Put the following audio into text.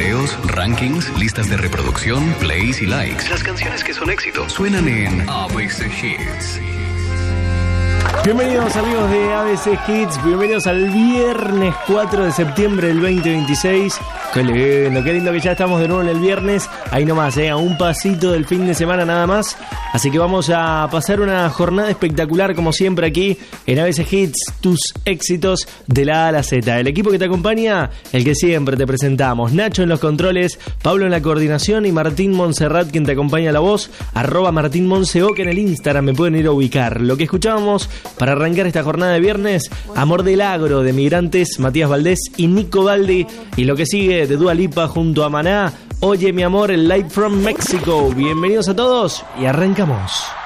videos, rankings, listas de reproducción, plays y likes. Las canciones que son éxito suenan en ABC Hits. Bienvenidos amigos de ABC Hits, bienvenidos al viernes 4 de septiembre del 2026. Qué lindo que ya estamos de nuevo en el viernes. Ahí nomás, a un pasito del fin de semana nada más. Así que vamos a pasar una jornada espectacular como siempre aquí en ABC Hits, tus éxitos de la A a la Z. El equipo que te acompaña, el que siempre te presentamos. Nacho en los controles, Pablo en la coordinación y Martín Montserrat quien te acompaña a la voz. @MartínMonseO, que en el Instagram me pueden ir a ubicar. Lo que escuchábamos para arrancar esta jornada de viernes, Amor del Agro de Migrantes, Matías Valdés y Nico Baldi. Y lo que sigue de Dua Lipa junto a Maná, Oye mi amor, el Live from Mexico. Bienvenidos a todos y arrancamos.